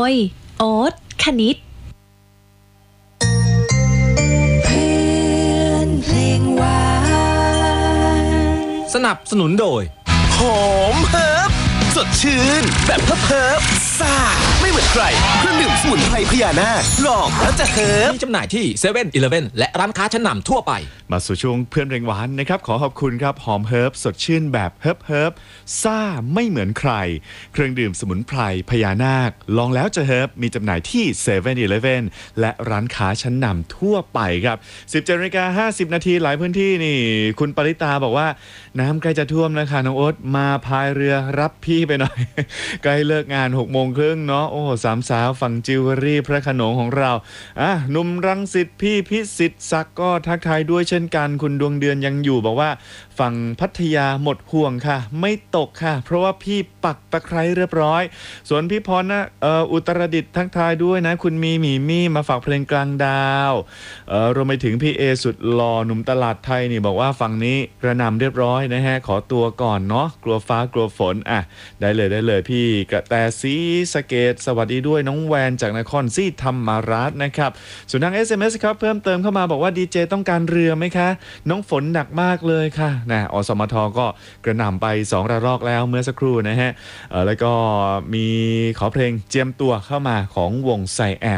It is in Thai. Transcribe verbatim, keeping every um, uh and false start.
ยโอ๊ตคณิตเพื่อนเพลงหวานสนับสนุนโดยหอมเฮิร์บสดชื่นแบบเฮิร์บเฮิร์บซ่าไม่เหมือนใครเครื่องดื่มสมุนไพรพญานาคลองแล้วจะเฮิร์บมีจำหน่ายที่เซเว่นอีเลฟเว่นและร้านค้าชั้นนำทั่วไปมาสู่ช่วงเพื่อนเพลงหวานนะครับขอขอบคุณครับหอมเฮิร์บสดชื่นแบบเฮิร์บเฮิร์บซ่าไม่เหมือนใครเครื่องดื่มสมุนไพรพญานาคลองแล้วจะเฮิร์บมีจำหน่ายที่เซเว่นอีเลฟเว่นและร้านค้าชั้นนำทั่วไปครับสิบเจ็ดนาฬิกาห้าสิบนาทีหลายพื้นที่นี่คุณปริตาบอกว่าน้ำใกล้จะท่วมแล้วค่ะน้องโอ๊ตมาพายเรือรับพี่ไปหน่อย ใกล้เลิกงานหกโมงครึ่งเนาะโอ้สามสาวฝั่งจิวเวลรี่พระโขนงของเราอ่ะหนุ่มรังสิตพี่พิสิทธิ์ศักดิ์ก็ทักทายด้วยเช่นกันคุณดวงเดือนยังอยู่บอกว่าฝั่งพัทยาหมดห่วงค่ะไม่ตกค่ะเพราะว่าพี่ปักตะไคร้เรียบร้อยส่วนพี่พรนะเอ่ออุตรดิตถ์ทักทายด้วยนะคุณมีหมีมี่มาฝากเพลงกลางดาวเอ่อรวมไปถึงพี่เอสุดหล่อหนุ่มตลาดไทยนี่บอกว่าฝั่งนี้กระหน่ำเรียบร้อยนะฮะขอตัวก่อนเนาะกลัวฟ้ากลัวฝนอ่ะได้เลยได้เลยพี่กระแตศรีสะเกษสวัสดีด้วยน้องแวนจากนครศรีธรรมราชนะครับส่วนทาง เอส เอ็ม เอส ครับเพิ่มเติมเข้ามาบอกว่าดีเจต้องการเรือไหมคะน้องฝนหนักมากเลยค่ะนะอสมทก็กระหน่ำไปสองระลอกแล้วเมื่อสักครู่นะฮะเอ่อแล้วก็มีขอเพลงเจียมตัวเข้ามาของวงไซแอ